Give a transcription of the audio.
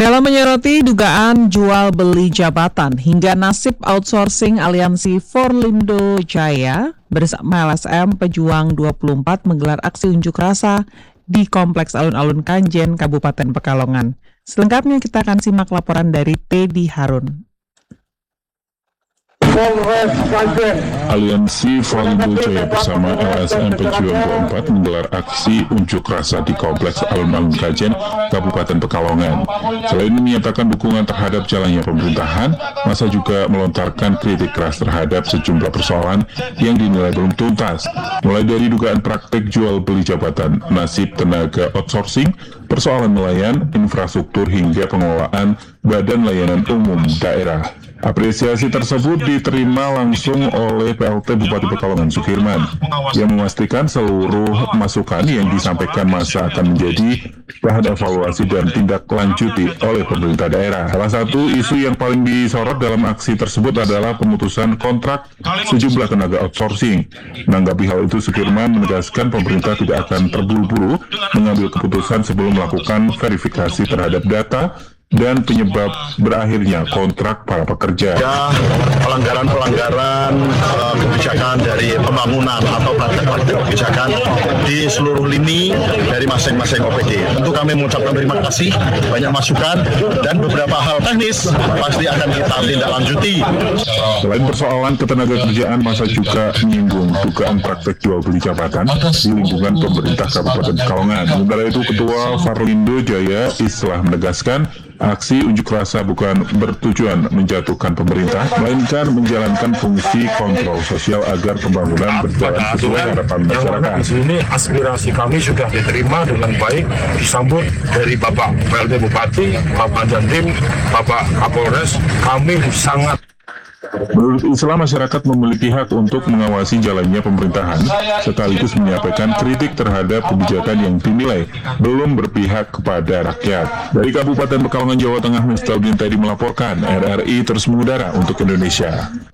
Dalam menyoroti dugaan jual beli jabatan hingga nasib outsourcing aliansi Forlindo Jaya bersama LSM Pejuang 24 menggelar aksi unjuk rasa di Kompleks Alun-Alun Kanjen, Kabupaten Pekalongan. Selengkapnya kita akan simak laporan dari Teddy Harun. Aliansi Forlindo Jaya bersama LSM Pejuang 24 menggelar aksi unjuk rasa di Kompleks Alun-Alun Kanjen, Kabupaten Pekalongan. Selain menyatakan dukungan terhadap jalannya pemerintahan, masa juga melontarkan kritik keras terhadap sejumlah persoalan yang dinilai belum tuntas, mulai dari dugaan praktek jual beli jabatan, nasib tenaga outsourcing, persoalan nelayan, infrastruktur hingga pengelolaan badan layanan umum daerah. Apresiasi tersebut diterima langsung oleh PLT Bupati Pekalongan Sukirman yang memastikan seluruh masukan yang disampaikan masa akan menjadi bahan evaluasi dan tindak lanjuti oleh pemerintah daerah. Salah satu isu yang paling disorot dalam aksi tersebut adalah pemutusan kontrak sejumlah tenaga outsourcing. Menanggapi hal itu, Sukirman menegaskan pemerintah tidak akan terburu-buru mengambil keputusan sebelum melakukan verifikasi terhadap data dan penyebab berakhirnya kontrak para pekerja. Pelanggaran kebijakan dari pembangunan atau praktek-praktek kebijakan di seluruh lini dari masing-masing OPD. Tentu kami mengucapkan terima kasih, banyak masukan, dan beberapa hal teknis pasti akan kita tindak lanjuti. Selain persoalan ketenagakerjaan, masa juga menyinggung dugaan praktek jual beli jabatan di lingkungan pemerintah Kabupaten Pekalongan. Sementara itu, Ketua Forlindo Jaya Islah menegaskan aksi unjuk rasa bukan bertujuan menjatuhkan pemerintah, melainkan menjalankan fungsi kontrol sosial agar pembangunan berjalan sesuai harapan masyarakat. Di sini aspirasi kami sudah diterima dengan baik, disambut dari Bapak PLT Bupati, Bapak Dandim, Bapak Kapolres. Kami sangat. Menurut Islam, masyarakat memiliki hak untuk mengawasi jalannya pemerintahan, sekaligus menyampaikan kritik terhadap kebijakan yang dinilai belum berpihak kepada rakyat. Dari Kabupaten Pekalongan, Jawa Tengah, Miftahudin Teddy melaporkan. RRI terus mengudara untuk Indonesia.